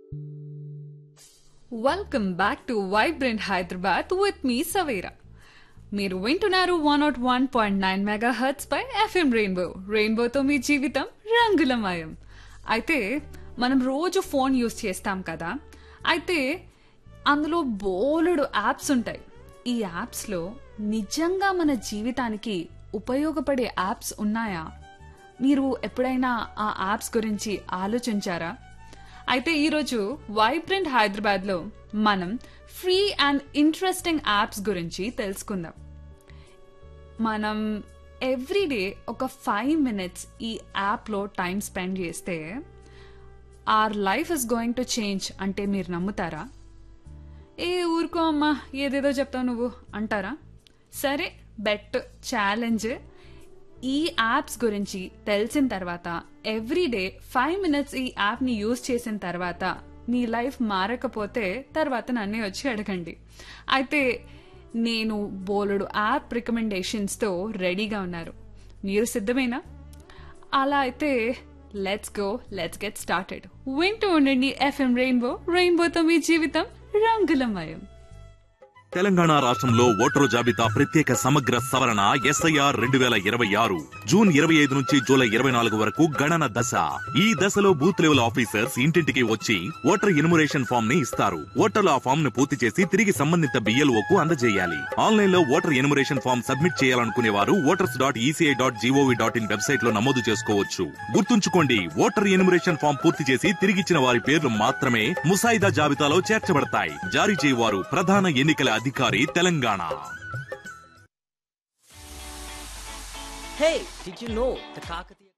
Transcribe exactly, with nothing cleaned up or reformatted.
Welcome back to vibrant Hyderabad with me Savera. మీరు వింటున్నారు one not one point nine mega hurts pi FM rainbow. రెయిన్బోతో మీ జీవితం రంగులమయం. అయితే మనం రోజు ఫోన్ యూస్ చేస్తాం కదా, అయితే అందులో బోలెడు యాప్స్ ఉంటాయి. ఈ యాప్స్లో నిజంగా మన జీవితానికి ఉపయోగపడే యాప్స్ ఉన్నాయా? మీరు ఎప్పుడైనా ఆ యాప్స్ గురించి ఆలోచించారా? అయితే ఈరోజు వైబ్రెంట్ హైదరాబాద్లో మనం ఫ్రీ అండ్ ఇంట్రెస్టింగ్ యాప్స్ గురించి తెలుసుకుందాం. మనం ఎవ్రీడే ఒక ఫైవ్ మినిట్స్ ఈ యాప్లో టైం స్పెండ్ చేస్తే are life is going to change అంటే మీరు నమ్ముతారా? ఏ ఊరుకో అమ్మా, ఏదేదో చెప్తావు నువ్వు అంటారా? సరే, బెట్ ఛాలెంజ్. ఈ యాప్స్ గురించి తెలిసిన తర్వాత ఎవ్రీడే ఫైవ్ మినిట్స్ ఈ యాప్ని యూజ్ చేసిన తర్వాత మీ లైఫ్ మారకపోతే తర్వాత నన్నే వచ్చి అడగండి. అయితే నేను బోలెడు యాప్ రికమెండేషన్స్తో రెడీగా ఉన్నారు. మీరు సిద్ధమేనా? అలా అయితే let's go, let's get started. వింటూ ఉండండి ఎఫ్ఎం రెయిన్బో. రెయిన్బోతో మీ జీవితం రంగులమయం. తెలంగాణ రాష్ట్రంలో ఓటరు జాబితా ప్రత్యేక సమగ్ర సవరణ ఎస్ఐఆర్ రెండు వేల ఇరవై ఆరు జూన్ ఇరవై ఐదు నుంచి జూలై ఇరవై నాలుగు వరకు గణన దశ. ఈ దశలో బూత్ లెవెల్ ఆఫీసర్స్ ఇంటింటికి వచ్చి ఓటర్ ఎన్యుమరేషన్ ఫామ్ ని ఇస్తారు. ఓటర్లు ఆ ఫామ్ ను పూర్తి చేసి తిరిగి సంబంధిత బిఎల్ఓకు అందజేయాలి. ఆన్లైన్ లో ఓటర్ ఎన్యుమరేషన్ ఫామ్ సబ్మిట్ చేయాలనుకునే వారు voters dot ECI dot GOV dot in website లో నమోదు చేసుకోవచ్చు. గుర్తుంచుకోండి, ఓటర్ ఎన్యుమరేషన్ ఫామ్ పూర్తి చేసి తిరిగిచ్చిన వారి పేర్లు మాత్రమే ముసాయిదా జాబితాలో చేర్చబడతాయి. జారీ చేయవారు ప్రధాన ఎన్నికల అధికారి Telangana. Hey, did you know the Kakatiya